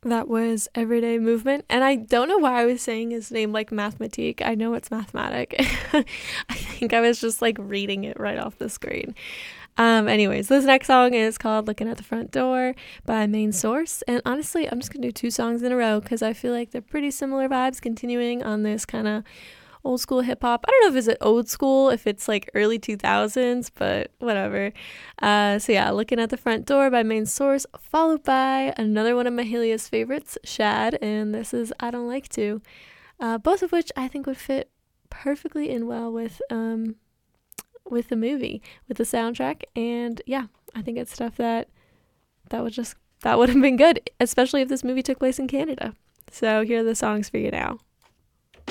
That was Everyday Movement. And I don't know why I was saying his name like Mathematique. I know it's Mathematic. I think I was just like reading it right off the screen. Anyways, this next song is called Looking at the Front Door by Main Source. And honestly, I'm just going to do two songs in a row because I feel like they're pretty similar vibes continuing on this kind of old school hip hop. I don't know if it's old school, if it's like early 2000s, but whatever. So yeah, Looking at the Front Door by Main Source, followed by another one of Mahalia's favorites, Shad, and this is I Don't Like To. Both of which I think would fit perfectly in well with the movie, with the soundtrack, and yeah, I think it's stuff that would have been good, especially if this movie took place in Canada. So here are the songs for you now.